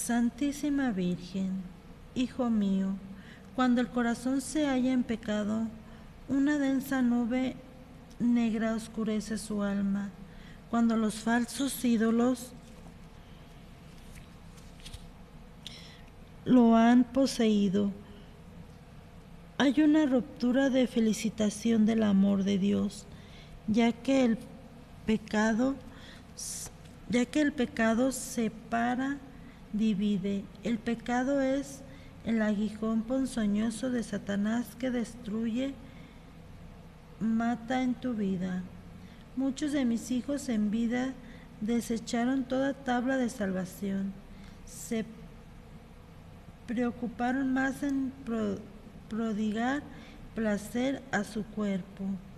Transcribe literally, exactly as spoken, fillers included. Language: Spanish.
Santísima Virgen, Hijo mío, cuando el corazón se halla en pecado, una densa nube negra oscurece su alma. Cuando los falsos ídolos lo han poseído, hay una ruptura de felicitación del amor de Dios, ya que el pecado, ya que el pecado separa, divide. El pecado es el aguijón ponzoñoso de Satanás que destruye, mata en tu vida. Muchos de mis hijos en vida desecharon toda tabla de salvación. Se preocuparon más en pro, prodigar placer a su cuerpo